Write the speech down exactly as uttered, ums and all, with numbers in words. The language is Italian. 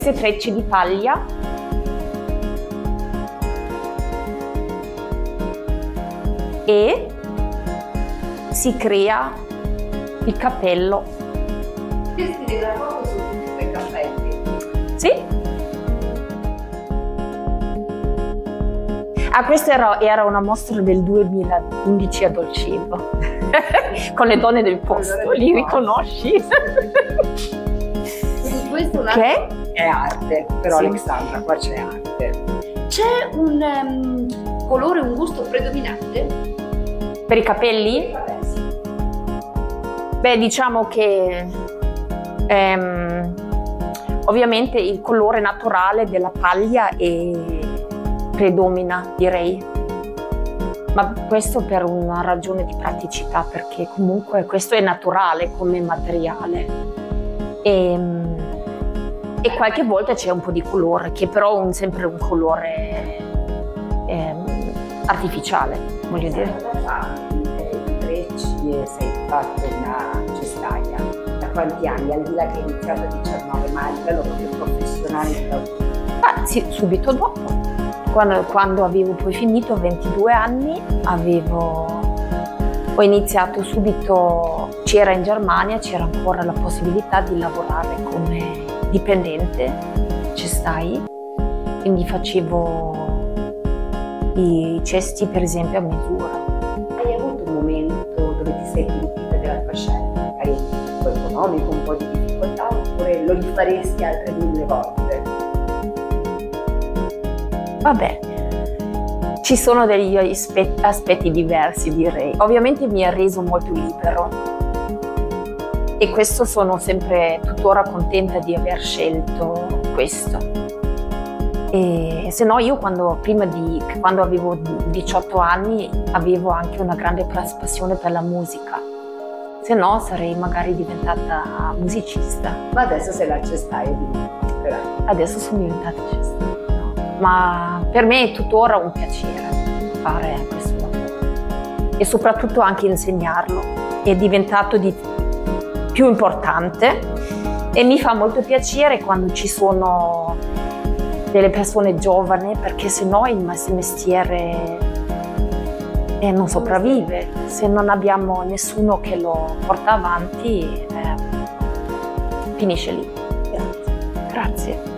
queste trecce di paglia e si crea il cappello. Questi della foto su tutti quei cappelli? Sì. Ah, questa era, era una mostra del duemilaundici a Dolcetto con le donne del posto, li riconosci? Quindi questo è un Che? È arte, però Sì. Alexandra, qua c'è arte. C'è un um, colore, un gusto predominante? Per i capelli? Vabbè, sì. Beh, diciamo che ehm, ovviamente il colore naturale della paglia è, predomina, direi. Ma questo per una ragione di praticità, perché comunque questo è naturale come materiale. E, e qualche volta c'è un po' di colore, che però è un, sempre un colore ehm, artificiale, voglio dire. I trecci e sei fatto una cestaia. Da quanti anni? Al di là che hai iniziato a diciannove, ma a livello proprio professionale? Ah, sì, subito dopo. Quando, quando avevo poi finito, ventidue anni, avevo, ho iniziato subito, c'era in Germania, c'era ancora la possibilità di lavorare come dipendente, cestai, quindi facevo i cesti per esempio a misura. Hai avuto un momento dove ti sei pentita della tua scelta? Magari un po' economico, un po' di difficoltà, oppure lo rifaresti altre mille volte? Vabbè, ci sono degli aspetti, aspetti diversi, direi. Ovviamente mi ha reso molto libero e questo sono sempre tuttora contenta di aver scelto questo. E se no io quando, prima di, quando avevo diciotto anni avevo anche una grande passione per la musica, se no sarei magari diventata musicista. Ma adesso sei la cestaia di Adesso sono diventata cestaia. Ma per me è tuttora un piacere fare questo lavoro e soprattutto anche insegnarlo. È diventato di più importante e mi fa molto piacere quando ci sono delle persone giovani, perché sennò il mestiere eh, non sopravvive. Se non abbiamo nessuno che lo porta avanti, eh, finisce lì. Grazie. Grazie.